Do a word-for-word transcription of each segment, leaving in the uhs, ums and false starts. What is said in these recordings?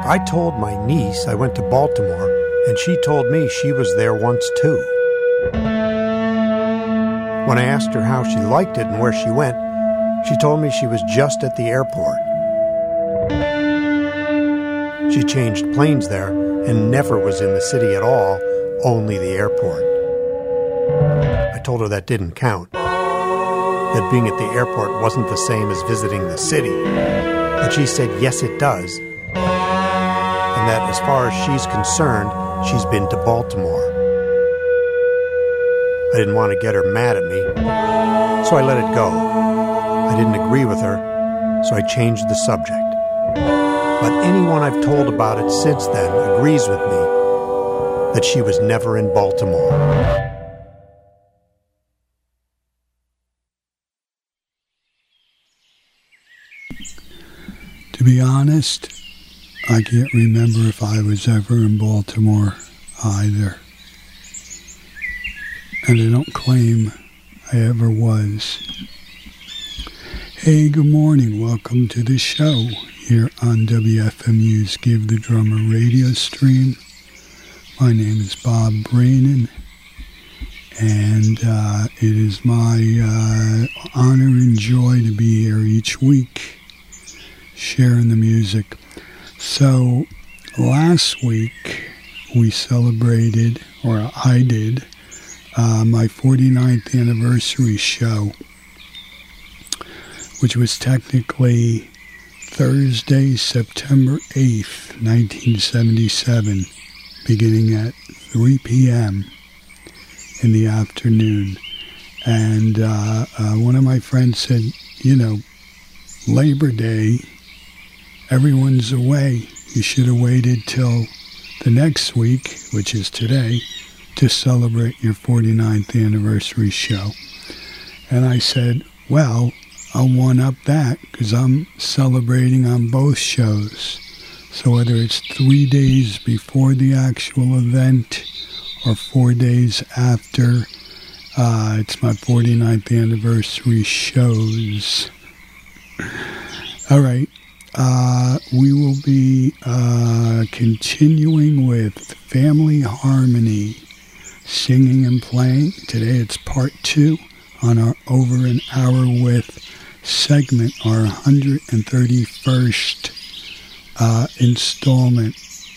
I told my niece I went to Baltimore, and she told me she was there once too. When I asked her how she liked it and where she went, she told me she was just at the airport. She changed planes there and never was in the city at all, only the airport. I told her that didn't count, that being at the airport wasn't the same as visiting the city. But she said yes, it does, and that as far as she's concerned, she's been to Baltimore. I didn't want to get her mad at me, so I let it go. I didn't agree with her, so I changed the subject. But anyone I've told about it since then agrees with me that she was never in Baltimore. To be honest, I can't remember if I was ever in Baltimore either. And I don't claim I ever was. Hey, good morning. Welcome to the show here on W F M U's Give the Drummer radio stream. My name is Bob Brainin, and uh, it is my uh, honor and joy to be here each week sharing the music. So last week we celebrated, or I did, uh, my forty-ninth anniversary show, which was technically Thursday, September eighth, nineteen seventy-seven, beginning at three p.m. in the afternoon. And uh, uh, one of my friends said, you know, Labor Day, everyone's away. You should have waited till the next week, which is today, to celebrate your forty-ninth anniversary show. And I said, well, I'll one-up that because I'm celebrating on both shows. So whether it's three days before the actual event or four days after, uh, it's my forty-ninth anniversary shows. All right. Uh, we will be uh, continuing with Family Harmony, singing and playing. Today it's part two on our Over an Hour With segment, our one hundred thirty-first uh, installment.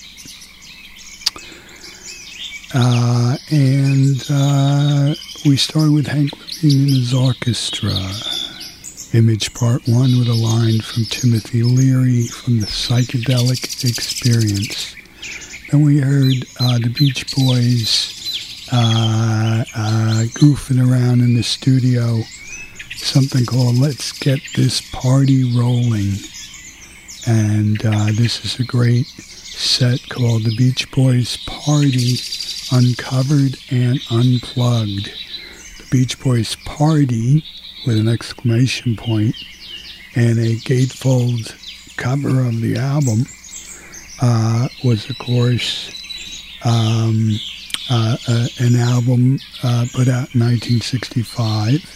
Uh, and uh, we start with Hank Levine and his orchestra. Image Part one with a line from Timothy Leary from the Psychedelic Experience. Then we heard uh, the Beach Boys uh, uh, goofing around in the studio, something called Let's Get This Party Rolling. And uh, this is a great set called The Beach Boys Party, Uncovered and Unplugged. The Beach Boys Party, with an exclamation point, and a gatefold cover of the album, uh, was, of course, um, uh, uh, an album uh, put out in nineteen sixty-five.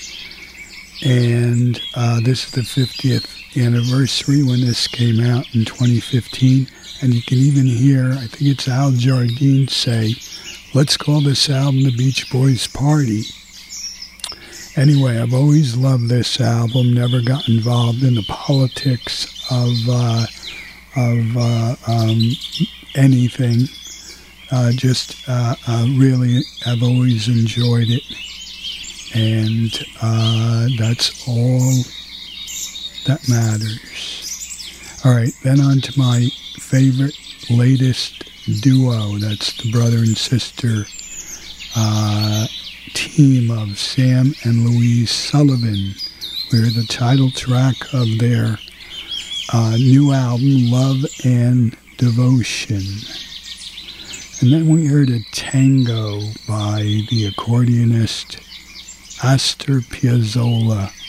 And uh, this is the fiftieth anniversary when this came out in twenty fifteen. And you can even hear, I think it's Al Jardine say, let's call this album The Beach Boys Party. Anyway, I've always loved this album, never got involved in the politics of uh, of uh, um, anything. Uh, just uh, uh, really, I've always enjoyed it. And uh, that's all that matters. All right, then on to my favorite, latest duo. That's the brother and sister uh team of Sam and Louise Sullivan. We're the title track of their uh, new album, Love and Devotion. And then we heard a tango by the accordionist Astor Piazzolla